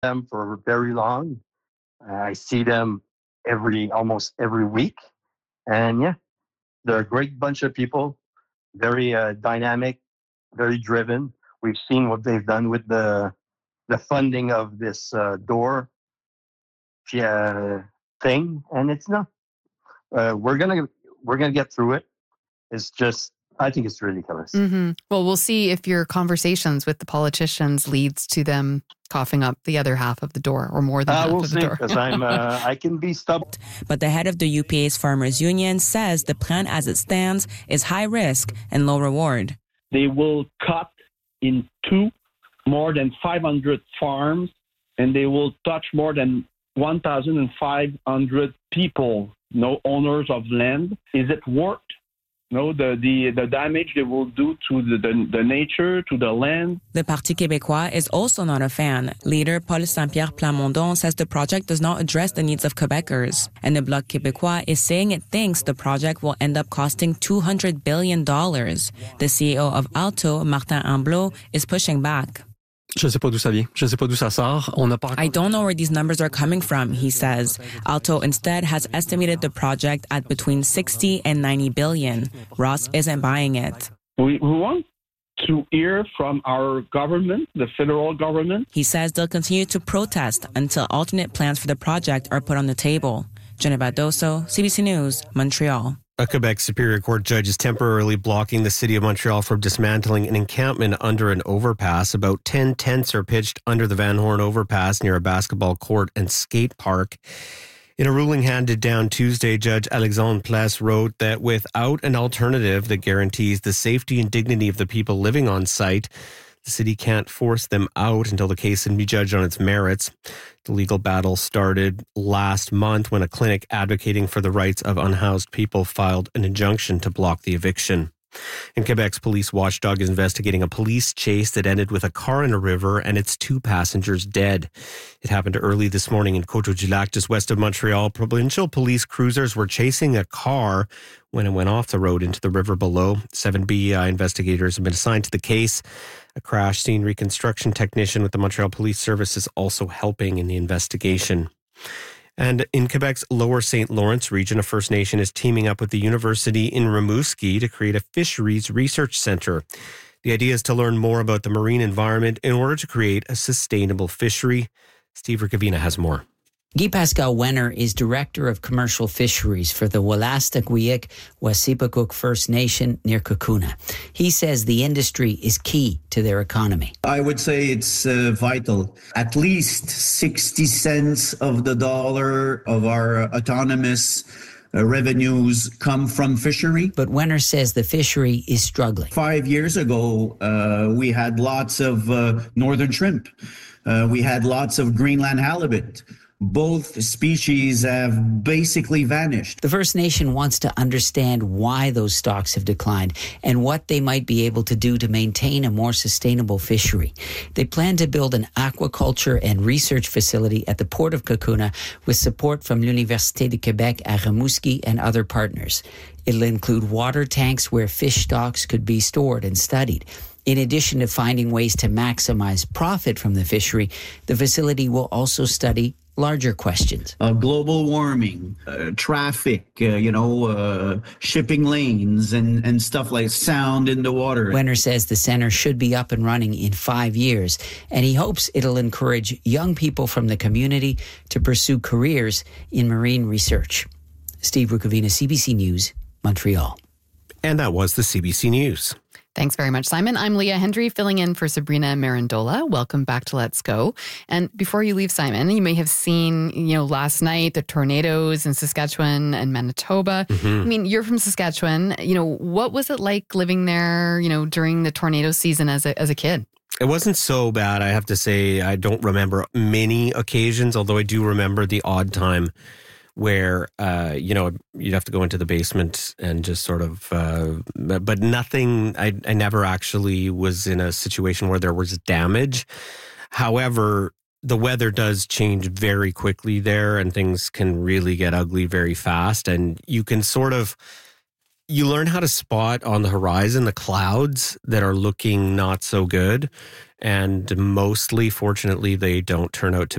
them for very long. I see them almost every week. And yeah, they're a great bunch of people, very dynamic, very driven. We've seen what they've done with the funding of this door thing, and it's not. We're gonna get through it. It's just, I think it's ridiculous. Mm-hmm. Well, we'll see if your conversations with the politicians leads to them coughing up the other half of the door, or more than half we'll of the see, door. because I can be stubborn. But the head of the UPA's Farmers Union says the plan as it stands is high risk and low reward. They will cut in two more than 500 farms, and they will touch more than 1,500 people, owners of land. Is it worth the damage they will do to the nature, to the land? The Parti québécois is also not a fan. Leader Paul Saint-Pierre Plamondon says the project does not address the needs of Quebecers. And the Bloc québécois is saying it thinks the project will end up costing $200 billion. The CEO of Alto, Martin Amblot, is pushing back. Je sais pas d'où ça vient. Je sais pas d'où ça sort. I don't know where these numbers are coming from, he says. Alto instead has estimated the project at between 60 and 90 billion. Ross isn't buying it. We want to hear from our government, the federal government. He says they'll continue to protest until alternate plans for the project are put on the table. Genevieve Dosso, CBC News, Montreal. A Quebec Superior Court judge is temporarily blocking the City of Montreal from dismantling an encampment under an overpass. About 10 tents are pitched under the Van Horn overpass near a basketball court and skate park. In a ruling handed down Tuesday, Judge Alexandre Place wrote that without an alternative that guarantees the safety and dignity of the people living on site, the city can't force them out until the case can be judged on its merits. The legal battle started last month when a clinic advocating for the rights of unhoused people filed an injunction to block the eviction. And Quebec's police watchdog is investigating a police chase that ended with a car in a river and its 2 passengers dead. It happened early this morning in Coteau-du-Lac, just west of Montreal. Provincial police cruisers were chasing a car when it went off the road into the river below. 7 BEI investigators have been assigned to the case. A crash scene reconstruction technician with the Montreal Police Service is also helping in the investigation. And in Quebec's Lower St. Lawrence region, a First Nation is teaming up with the university in Rimouski to create a fisheries research center. The idea is to learn more about the marine environment in order to create a sustainable fishery. Steve Ricavina has more. Guy Pascal Wenner is Director of Commercial Fisheries for the Wolastoqiyik Wassipekuk First Nation near Kakuna. He says the industry is key to their economy. I would say it's vital. At least 60 cents of the dollar of our autonomous revenues come from fishery. But Wenner says the fishery is struggling. 5 years ago, we had lots of northern shrimp. We had lots of Greenland halibut. Both species have basically vanished. The First Nation wants to understand why those stocks have declined and what they might be able to do to maintain a more sustainable fishery. They plan to build an aquaculture and research facility at the Port of Kakuna with support from l'Université de Québec à Rimouski and other partners. It'll include water tanks where fish stocks could be stored and studied. In addition to finding ways to maximize profit from the fishery, the facility will also study larger questions. Global warming, traffic, shipping lanes and stuff like sound in the water. Wenner says the center should be up and running in 5 years, and he hopes it'll encourage young people from the community to pursue careers in marine research. Steve Rukavina, CBC News, Montreal. And that was the CBC News. Thanks very much, Simon. I'm Leah Hendry, filling in for Sabrina Marandola. Welcome back to Let's Go. And before you leave, Simon, you may have seen, last night, the tornadoes in Saskatchewan and Manitoba. Mm-hmm. I mean, you're from Saskatchewan. What was it like living there, during the tornado season as a kid? It wasn't so bad, I have to say. I don't remember many occasions, although I do remember the odd time where, you'd have to go into the basement and just sort of, but nothing, I never actually was in a situation where there was damage. However, the weather does change very quickly there and things can really get ugly very fast. And you can you learn how to spot on the horizon the clouds that are looking not so good. And mostly, fortunately, they don't turn out to